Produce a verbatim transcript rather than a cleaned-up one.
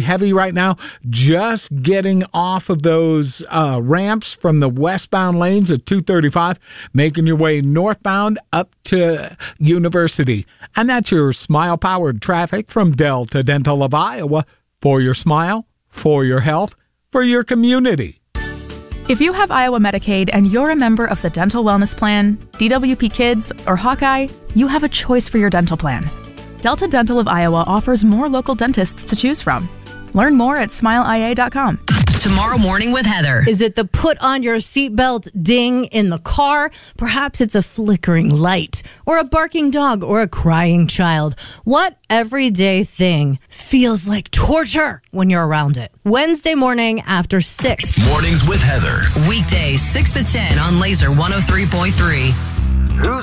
heavy right now. Just getting off of those uh, ramps from the westbound lanes at two thirty-five, making your way northbound up to University. And that's your smile-powered traffic from Delta Dental of Iowa. For your smile, for your health, for your community. If you have Iowa Medicaid and you're a member of the Dental Wellness Plan, D W P Kids, or Hawkeye, you have a choice for your dental plan. Delta Dental of Iowa offers more local dentists to choose from. Learn more at smile I A dot com. Tomorrow Morning with Heather. Is it the put on your seatbelt ding in the car? Perhaps it's a flickering light, or a barking dog, or a crying child. What everyday thing feels like torture when you're around it? Wednesday morning after six. Mornings with Heather. Weekdays six to ten on Laser one oh three point three.